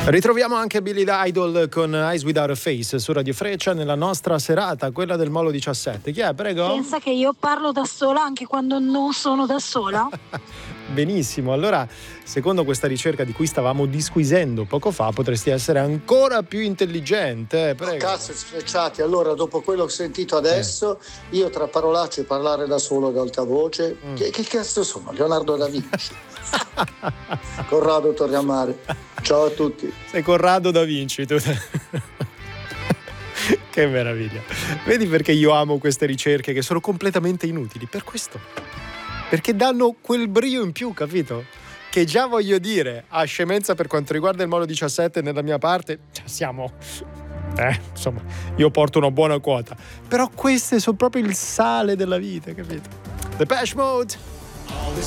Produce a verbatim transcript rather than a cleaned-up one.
Ritroviamo anche Billy Idol con Eyes Without a Face su Radio Freccia nella nostra serata, quella del Molo diciassette. Chi è? Prego? Pensa che io parlo da sola anche quando non sono da sola? Benissimo, allora secondo questa ricerca di cui stavamo disquisendo poco fa potresti essere ancora più intelligente. Prego. Cazzo sfrecciati, allora dopo quello che ho sentito adesso eh. io tra parolacce e parlare da solo ad alta voce mm. che, che cazzo sono? Leonardo da Vinci. Corrado Torriamare, ciao a tutti. Sei Corrado da Vinci tu. Che meraviglia. Vedi perché io amo queste ricerche che sono completamente inutili? Per questo, perché danno quel brio in più, capito? Che già voglio dire, a scemenza per quanto riguarda il Molo diciassette nella mia parte, cioè siamo eh, insomma, io porto una buona quota, però queste sono proprio il sale della vita, capito? Depeche Mode.